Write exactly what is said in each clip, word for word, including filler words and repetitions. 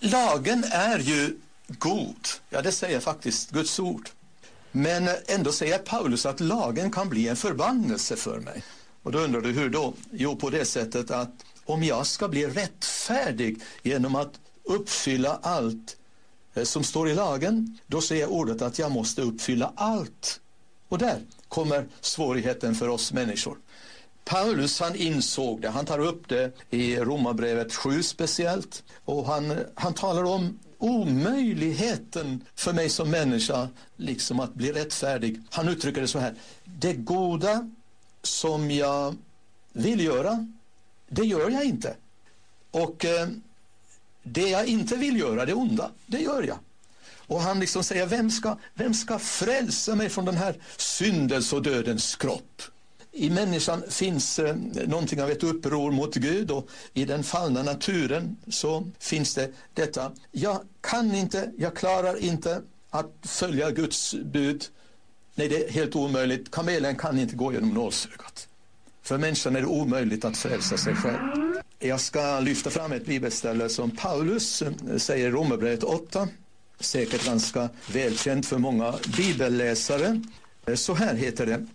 Lagen är ju god. Ja, det säger faktiskt Guds ord. Men ändå säger Paulus att lagen kan bli en förbannelse för mig. Och då undrar du hur då? Jo, på det sättet att om jag ska bli rättfärdig genom att uppfylla allt som står i lagen, då säger ordet att jag måste uppfylla allt. Och där kommer svårigheten för oss människor. Paulus, han insåg det. Han tar upp det i Romarbrevet sju speciellt. Och han, han talar om omöjligheten för mig som människa liksom att bli rättfärdig. Han uttrycker det så här: det goda som jag vill göra, det gör jag inte. Och eh, det jag inte vill göra, det onda, det gör jag. Och han liksom säger, vem ska, vem ska frälsa mig från den här syndens och dödens kropp? I människan finns eh, någonting av ett uppror mot Gud, och i den fallna naturen så finns det detta: jag kan inte, jag klarar inte att följa Guds bud. Nej, det är helt omöjligt. Kamelen kan inte gå genom nålsögat. För människan är det omöjligt att frälsa sig själv. Jag ska lyfta fram ett bibelställe som Paulus säger i Romarbrevet åtta. Säkert ganska välkänt för många bibelläsare. Så här heter det.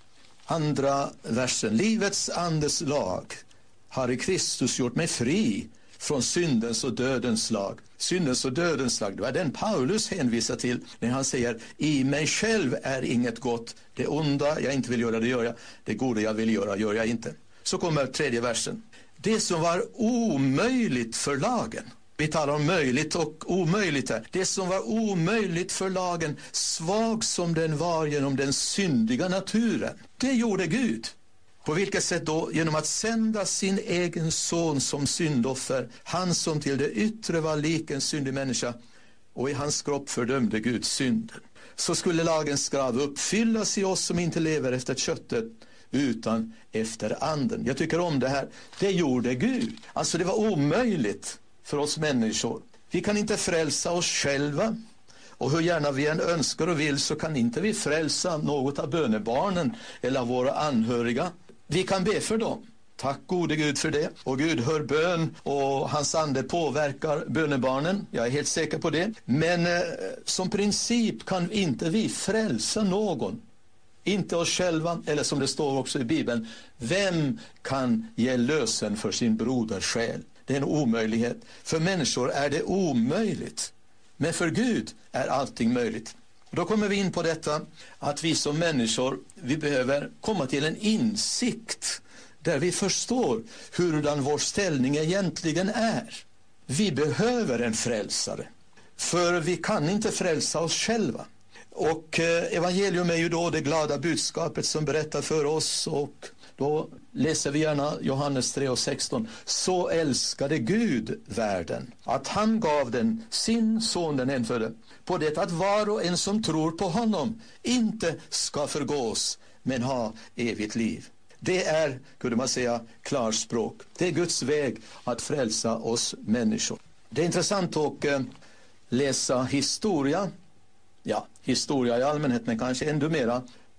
Andra versen: livets andes lag har i Kristus gjort mig fri från syndens och dödens lag. Syndens och dödens lag, det är den Paulus hänvisar till när han säger: i mig själv är inget gott. Det onda jag inte vill göra, det gör jag. Det goda jag vill göra, gör jag inte. Så kommer tredje versen. Det som var omöjligt för lagen. Vi talar om möjligt och omöjligt här. Det som var omöjligt för lagen, svag som den var genom den syndiga naturen, det gjorde Gud. På vilket sätt då? Genom att sända sin egen son som syndoffer. Han som till det yttre var lik en syndig människa, och i hans kropp fördömde Gud synden. Så skulle lagens krav uppfyllas i oss som inte lever efter köttet utan efter anden. Jag tycker om det här. Det gjorde Gud. Alltså det var omöjligt för oss människor. Vi kan inte frälsa oss själva. Och hur gärna vi än önskar och vill, så kan inte vi frälsa något av bönebarnen eller våra anhöriga. Vi kan be för dem. Tack gode Gud för det. Och Gud hör bön, och hans ande påverkar bönebarnen. Jag är helt säker på det. Men eh, som princip kan inte vi frälsa någon. Inte oss själva, eller som det står också i Bibeln: vem kan ge lösen för sin broders själ? Det är en omöjlighet. För människor är det omöjligt. Men för Gud är allting möjligt. Då kommer vi in på detta att vi som människor, vi behöver komma till en insikt där vi förstår hurdan vår ställning egentligen är. Vi behöver en frälsare. För vi kan inte frälsa oss själva. Och eh, evangelium är ju då det glada budskapet som berättar för oss, och då läser vi gärna Johannes tre och sexton. Så älskade Gud världen, att han gav den sin son den enfödde, på det att var och en som tror på honom inte ska förgås, men ha evigt liv. Det är, kunde man säga, klarspråk. Det är Guds väg att frälsa oss människor. Det är intressant att eh, läsa historia. Ja, historia i allmänhet, men kanske ännu mera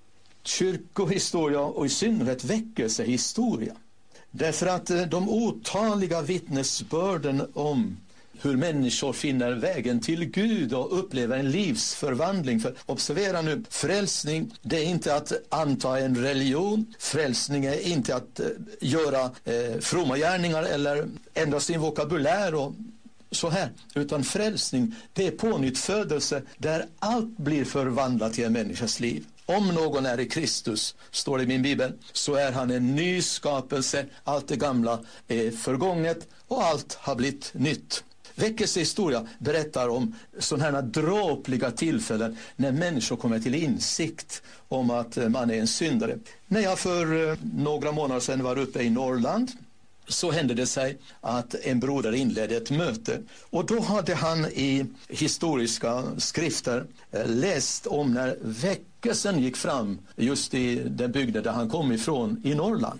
kyrkohistoria, och i synnerhet väckelsehistoria. Därför att de otaliga vittnesbörden om hur människor finner vägen till Gud och upplever en livsförvandling. För observera nu, frälsning, det är inte att anta en religion. Frälsning är inte att eh, göra eh, fromma gärningar eller ändra sin vokabulär och så här, utan frälsning, det är pånyttfödelse där allt blir förvandlat till en människas liv. Om någon är i Kristus, står det i min bibel, så är han en ny skapelse. Allt det gamla är förgånget och allt har blivit nytt. Väckelsehistoria berättar om sådana här dråpliga tillfällen när människor kommer till insikt om att man är en syndare. När jag för några månader sedan var uppe i Norrland, så hände det sig att en broder inledde ett möte, och då hade han i historiska skrifter läst om när väckelsen gick fram just i den bygden där han kom ifrån i Norrland.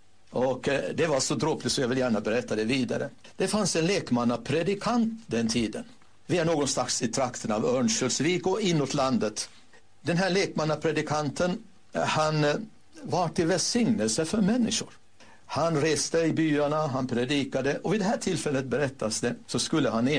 Och det var så dråpligt så jag vill gärna berätta det vidare. Det fanns en lekmannapredikant den tiden. Vi är någonstans i trakten av Örnsköldsvik och inåt landet. Den här lekmannapredikanten, han var till välsignelse för människor. Han reste i byarna, han predikade, och vid det här tillfället berättas det, så skulle han